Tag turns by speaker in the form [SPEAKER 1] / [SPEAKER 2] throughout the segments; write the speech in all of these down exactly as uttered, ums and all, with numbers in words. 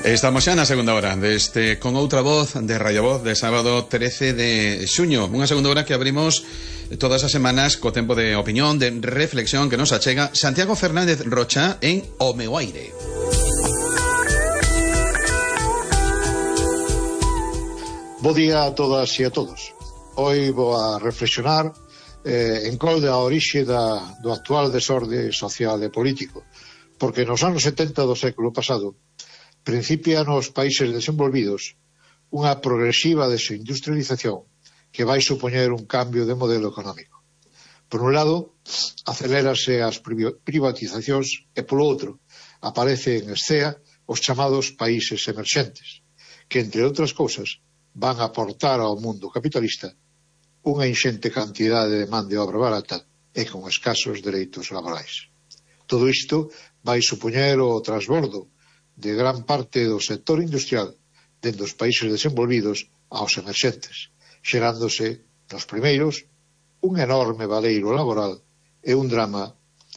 [SPEAKER 1] Estamos xa na segunda hora deste Con Outra Voz de Radio Voz de sábado trece de xuño. Unha segunda hora que abrimos todas as semanas co tempo de opinión, de reflexión que nos achega Santiago Fernández Rocha en O Meu Aire.
[SPEAKER 2] Bo día a todas e a todos. Hoy vou a reflexionar eh, en col da orixe da, do actual desorde social e político, porque nos anos setenta do século pasado principia nos países desenvolvidos unha progresiva desindustrialización que vai supoñer un cambio de modelo económico. Por un lado, acelérase as privatizacións e, polo outro, aparece en escea os chamados países emerxentes, que, entre outras cousas, van a aportar ao mundo capitalista unha inxente cantidade de man de obra barata e con escasos dereitos laborais. Todo isto vai supoñer o transbordo de gran parte do sector industrial dende os países desenvolvidos aos emerxentes, xerándose nos primeiros un enorme baleiro laboral e un drama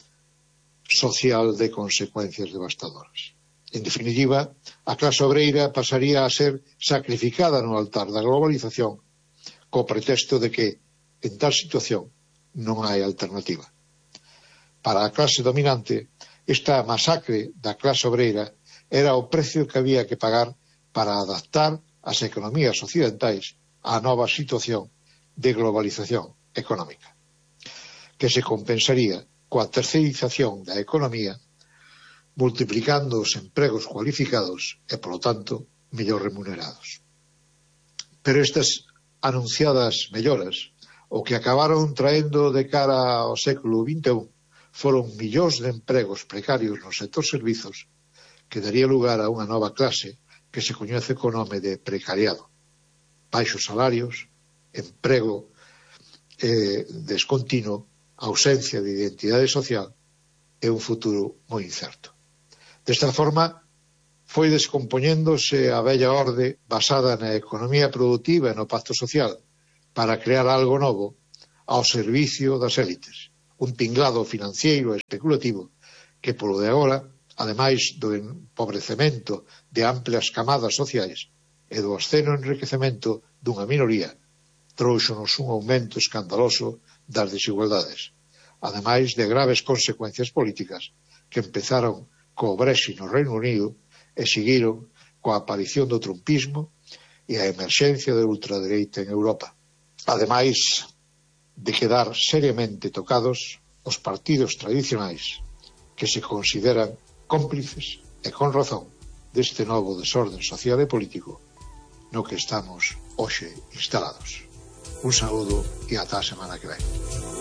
[SPEAKER 2] social de consecuencias devastadoras. En definitiva, a clase obreira pasaría a ser sacrificada no altar da globalización co pretexto de que, en tal situación, non hai alternativa. Para a clase dominante, esta masacre da clase obreira era o precio que había que pagar para adaptar as economías occidentais á nova situación de globalización económica, que se compensaría coa terceirización da economía, multiplicando os empregos cualificados e, polo tanto, mellor remunerados. Pero estas anunciadas melloras, o que acabaron traendo de cara ao século vinte e un, foron millóns de empregos precarios no sector servizos, que daría lugar a unha nova clase que se coñece co nome de precariado. Baixos salarios, emprego eh, descontinuo, ausencia de identidade social e un futuro moi incerto. Desta forma, foi descompoñéndose a vella orde basada na economía productiva e no pacto social para crear algo novo ao servicio das élites, un tinglado financiero e especulativo que polo de agora, ademais do empobrecemento de amplias camadas sociais e do obsceno enriquecemento dunha minoría, trouxonos un aumento escandaloso das desigualdades, ademais de graves consecuencias políticas que empezaron co Brexit no Reino Unido e seguiron coa aparición do trumpismo e a emerxencia da ultradereita en Europa. Ademais de quedar seriamente tocados os partidos tradicionais que se consideran cómplices e con razón deste novo desorden social e político no que estamos hoxe instalados. Un saúdo e ata a semana que ven.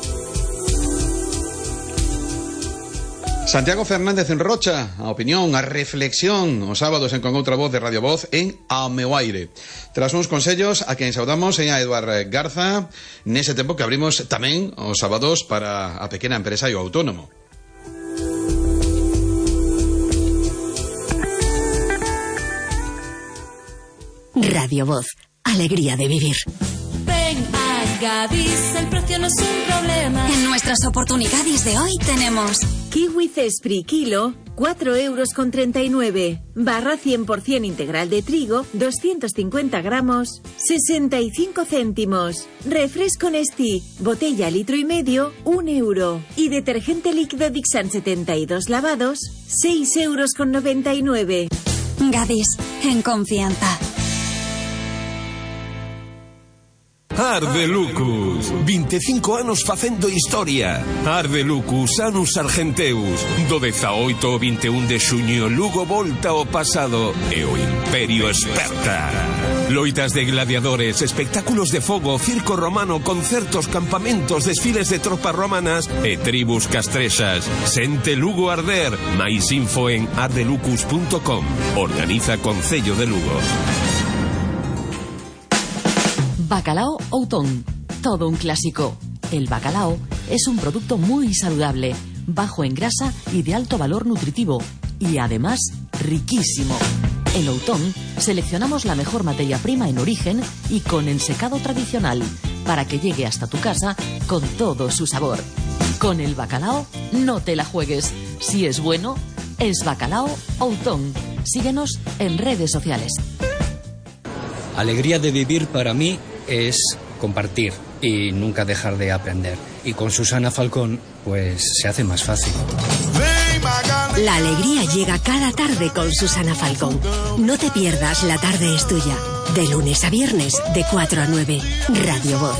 [SPEAKER 1] Santiago Fernández en Rocha, a opinión, a reflexión os sábados en Con Outra Voz de Radio Voz en O Meu Aire. Tras uns consellos a quen saudamos en a Eduard Garza nese tempo que abrimos tamén os sábados para a pequena empresa e o autónomo.
[SPEAKER 3] Radio Voz, alegría de vivir.
[SPEAKER 4] Ven a Gadis, el precio no es un problema.
[SPEAKER 3] En nuestras oportunidades de hoy tenemos
[SPEAKER 5] kiwi Cespri kilo, cuatro euros con treinta y nueve. Barra cien por ciento integral de trigo, doscientos cincuenta gramos, sesenta y cinco céntimos. Refresco Nestí, botella litro y medio, un euro. Y detergente líquido Dixan setenta y dos lavados, seis euros con noventa y nueve.
[SPEAKER 3] Gadis, en confianza.
[SPEAKER 6] Ardelucus, vinte e cinco anos facendo historia. Ardelucus, Anus Argenteus. Do dezaoito ao vinte e un de xuño, Lugo volta ao pasado e o Imperio esperta. Loitas de gladiadores, espectáculos de fogo, circo romano, concertos, campamentos, desfiles de tropas romanas e tribus castrexas. Sente Lugo arder. Mais info en ardelucus punto com. Organiza Concello de Lugo.
[SPEAKER 7] Bacalao Outón, todo un clásico. El bacalao es un producto muy saludable, bajo en grasa y de alto valor nutritivo, y además riquísimo. En Outón seleccionamos la mejor materia prima en origen y con ensecado tradicional, para que llegue hasta tu casa con todo su sabor. Con el bacalao no te la juegues. Si es bueno, es Bacalao Outón. Síguenos en redes sociales.
[SPEAKER 8] Alegría de vivir para mí es compartir y nunca dejar de aprender. Y con Susana Falcón, pues se hace más fácil.
[SPEAKER 3] La alegría llega cada tarde con Susana Falcón. No te pierdas La tarde es tuya. De lunes a viernes, de cuatro a nueve. Radio Voz.